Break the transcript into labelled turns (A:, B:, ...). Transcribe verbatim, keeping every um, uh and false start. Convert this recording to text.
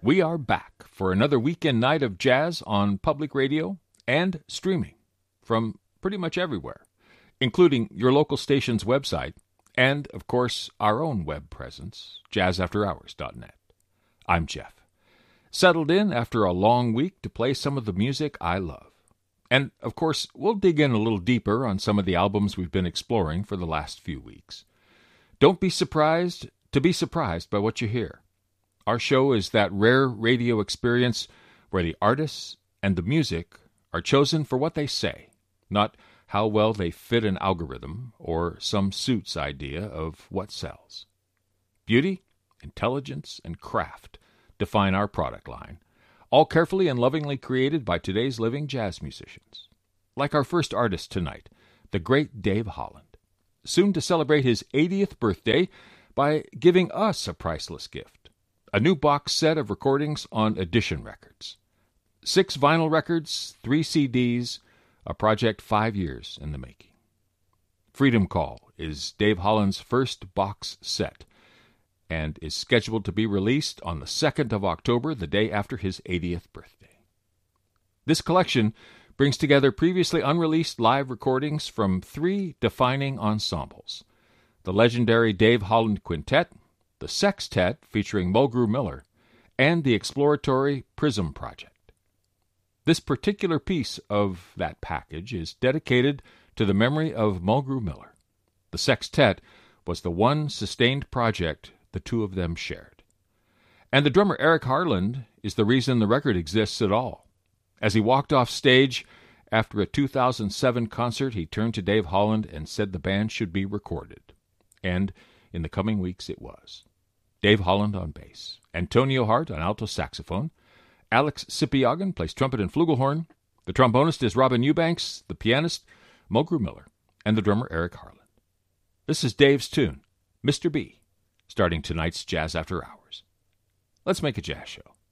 A: We are back for another weekend night of jazz on public radio and streaming from pretty much everywhere, including your local station's website and, of course, our own web presence, jazz after hours dot net. I'm Jeff, settled in after a long week to play some of the music I love. And, of course, we'll dig in a little deeper on some of the albums we've been exploring for the last few weeks. Don't be surprised to be surprised by what you hear. Our show is that rare radio experience where the artists and the music are chosen for what they say, not how well they fit an algorithm or some suit's idea of what sells. Beauty, intelligence, and craft define our product line, all carefully and lovingly created by today's living jazz musicians. Like our first artist tonight, the great Dave Holland, soon to celebrate his eightieth birthday by giving us a priceless gift. A new box set of recordings on Edition Records. Six vinyl records, three C Ds, a project five years in the making. Freedom Call is Dave Holland's first box set and is scheduled to be released on the second of October, the day after his eightieth birthday. This collection brings together previously unreleased live recordings from three defining ensembles: the legendary Dave Holland Quintet, the Sextet featuring Mulgrew Miller, and the exploratory Prism Project. This particular piece of that package is dedicated to the memory of Mulgrew Miller. The Sextet was the one sustained project the two of them shared. And the drummer Eric Harland is the reason the record exists at all. As he walked off stage after a two thousand seven concert, he turned to Dave Holland and said the band should be recorded. And in the coming weeks it was. Dave Holland on bass, Antonio Hart on alto saxophone, Alex Sipiagin plays trumpet and flugelhorn, the trombonist is Robin Eubanks, the pianist Mulgrew Miller, and the drummer Eric Harland. This is Dave's tune, Mister B, starting tonight's Jazz After Hours. Let's make a jazz show.